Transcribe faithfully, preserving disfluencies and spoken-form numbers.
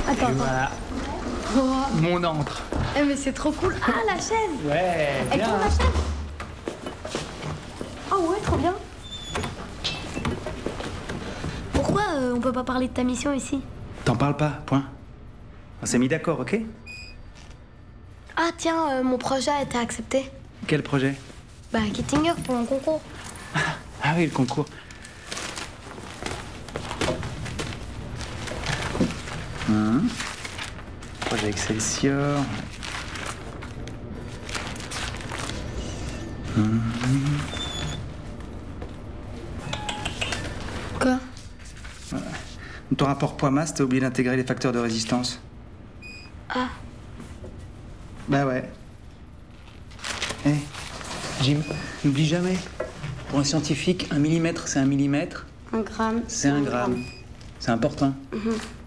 Attends, attends. Voilà. Oh. Mon antre. Eh mais c'est trop cool. Ah, la chaise. Ouais, Elle bien. tourne la chaise. Oh ouais, trop bien. Pourquoi euh, on peut pas parler de ta mission ici? T'en parles pas, point. On s'est mis d'accord, ok? Ah tiens, euh, mon projet a été accepté. Quel projet? Bah, Kittinger pour un concours. Ah oui, le concours. Hum. Projet Excelsior. Hum. Quoi? Dans ton rapport poids-masse, t'as oublié d'intégrer les facteurs de résistance. Ah. Bah ouais. Hé, Jim, n'oublie jamais. Pour un scientifique, un millimètre, c'est un millimètre. Un gramme. C'est un gramme. C'est important. Mhm.